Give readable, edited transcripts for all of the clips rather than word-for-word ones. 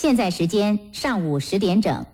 现在时间上午10点整。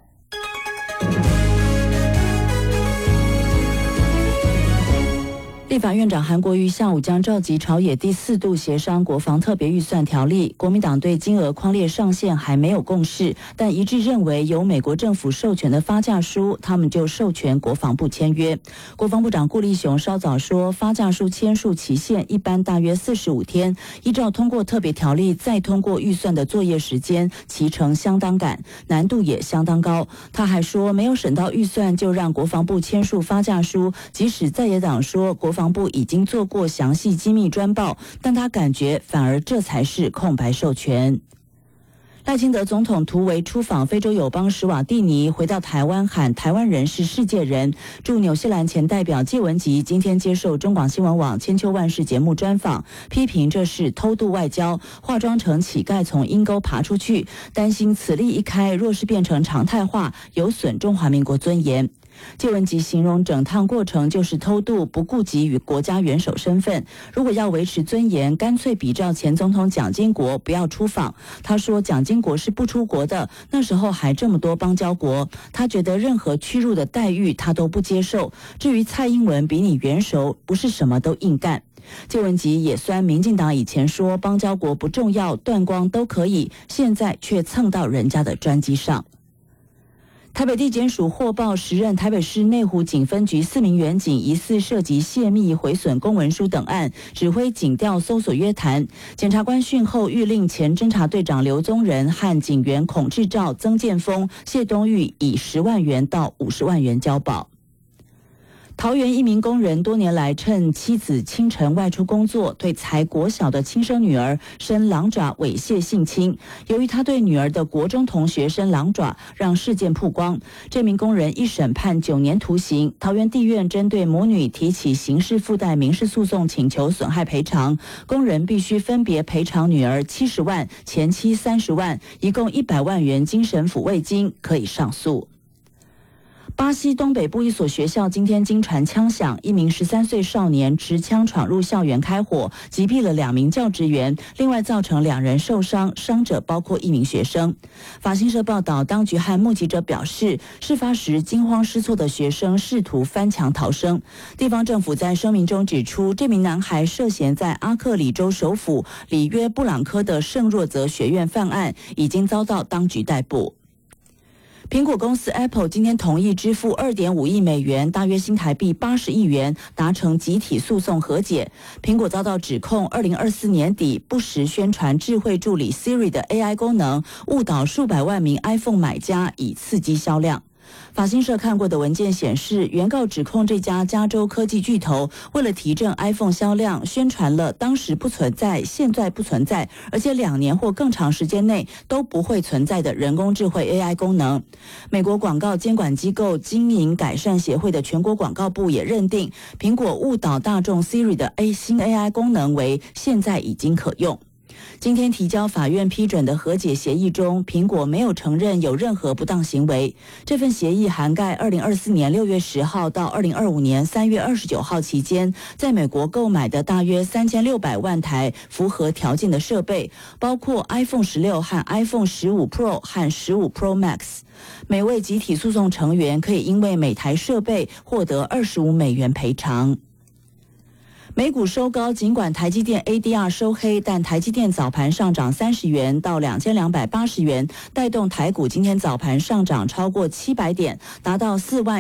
立法院长韩国瑜下午将召集朝野第4度协商国防特别预算条例，国民党对金额匡列上限还没有共识，但一致认为由美国政府授权的发价书，他们就授权国防部签约。国防部长顾立雄稍早说，发价书签署期限一般大约45天，依照通过特别条例再通过预算的作业时间，期程相当赶，难度也相当高。他还说，没有审到预算就让国防部签署发价书，即使在野党说国防部已经做过详细机密专报，但他感觉反而这才是空白授权。赖清德总统突围出访非洲友邦史瓦蒂尼，回到台湾喊台湾人是世界人。驻纽西兰前代表介文汲今天接受中广新闻网千秋万世节目专访，批评这是偷渡外交，化妆成乞丐从阴沟爬出去，担心此例一开，若是变成常态化，有损中华民国尊严。介文汲形容整趟过程就是偷渡，不顾及与国家元首身份。如果要维持尊严，干脆比照前总统蒋经国不要出访。他说蒋经国是不出国的，那时候还这么多邦交国，他觉得任何屈辱的待遇他都不接受。至于蔡英文比你元首，不是什么都硬干。介文汲也酸民进党以前说邦交国不重要，断光都可以，现在却蹭到人家的专机上。台北地检署获报时任台北市内湖警分局4名员警疑似涉及泄密、毁损公文书等案，指挥警调搜索约谈。检察官讯后谕令前侦查队长刘宗仁和警员孔志照、曾建峰、谢东玉以10万元到50万元交保。桃园一名工人多年来趁妻子清晨外出工作，对才国小的亲生女儿伸狼爪猥亵性侵。由于他对女儿的国中同学伸狼爪，让事件曝光。这名工人一审判9年徒刑。桃园地院针对母女提起刑事附带民事诉讼，请求损害赔偿。工人必须分别赔偿女儿70万、前妻30万，一共100万元精神抚慰金，可以上诉。巴西东北部一所学校今天经传枪响，一名13岁少年持枪闯入校园开火，击毙了2名教职员，另外造成2人受伤，伤者包括1名学生。法新社报道，当局和目击者表示，事发时惊慌失措的学生试图翻墙逃生。地方政府在声明中指出，这名男孩涉嫌在阿克里州首府里约布朗科的圣若泽学院犯案，已经遭到当局逮捕。苹果公司 Apple 今天同意支付2.5亿美元，大约新台币80亿元，达成集体诉讼和解。苹果遭到指控2024年底不实宣传智慧助理 Siri 的 AI 功能，误导数百万名 iPhone 买家，以刺激销量。法新社看过的文件显示，原告指控这家加州科技巨头为了提振 iPhone 销量，宣传了当时不存在、现在不存在，而且2年或更长时间内都不会存在的人工智慧 AI 功能。美国广告监管机构经营改善协会的全国广告部也认定，苹果误导大众 Siri 的新 AI 功能为现在已经可用。今天提交法院批准的和解协议中，苹果没有承认有任何不当行为。这份协议涵盖2024年6月10号到2025年3月29号期间，在美国购买的大约3600万台符合条件的设备，包括 iPhone 16和 iPhone 15 Pro 和15 Pro Max。每位集体诉讼成员可以因为每台设备获得25美元赔偿。美股收高，尽管台积电 ADR 收黑，但台积电早盘上涨30元到2280元，带动台股今天早盘上涨超过700点，达到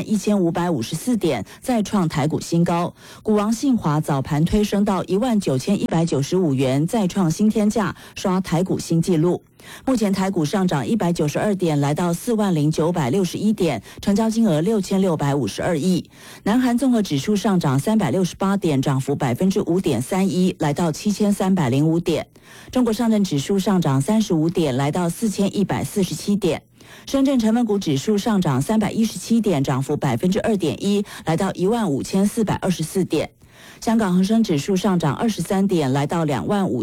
41554点，再创台股新高。股王信华早盘推升到19195元，再创新天价，刷台股新纪录。目前台股上涨192点，来到40961点，成交金额6652亿。南韩综合指数上涨368点，涨幅5.31%，来到7305点。中国上证指数上涨35点，来到4147点。深圳成分股指数上涨317点，涨幅2.1%，来到15424点。香港恒生指数上涨23点，来到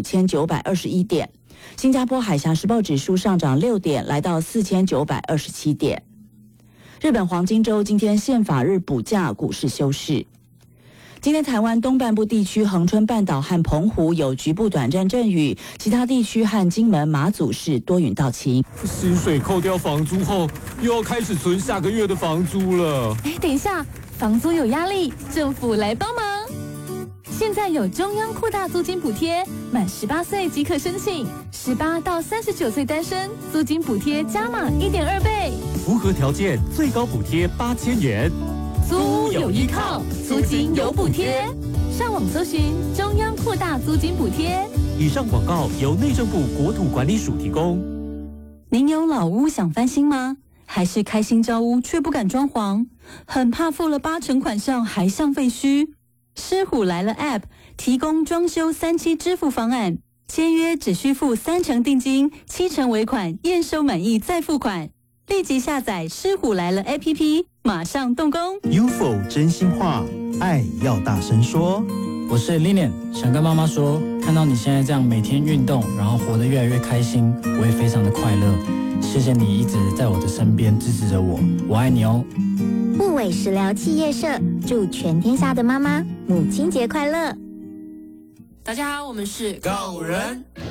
25921点。新加坡海峡时报指数上涨6点，来到4927点。日本黄金周今天宪法日补假，股市休市。 今天台湾东半部地区恒春半岛和澎湖有局部短暂阵雨，其他地区和金门、马祖是多云到晴。 薪水扣掉房租后，又要开始存下个月的房租了。 等一下，房租有压力，政府来帮忙。现在有中央扩大租金补贴，满18岁即可申请，18到39岁单身，租金补贴加码1.2倍， 符合条件最高补贴8000元。 租屋有依靠，租金有补贴。上网搜寻中央扩大租金补贴。 以上广告由内政部国土管理署提供。 您有老屋想翻新吗？还是开新招屋却不敢装潢，很怕付了80%款项还像废墟？狮虎来了 App 提供装修3期支付方案，签约只需付30%定金，7成尾款，验收满意再付款。立即下载狮虎来了 APP， 马上动工。 UFO 真心话，爱要大声说。 我是 Lilian， 想跟妈妈说，看到你现在这样每天运动，然后活得越来越开心，我也非常的快乐。谢谢你一直在我的身边支持着我，我爱你哦。 不韦食疗企业社祝全天下的妈妈母亲节快乐。 大家好，我们是狗人。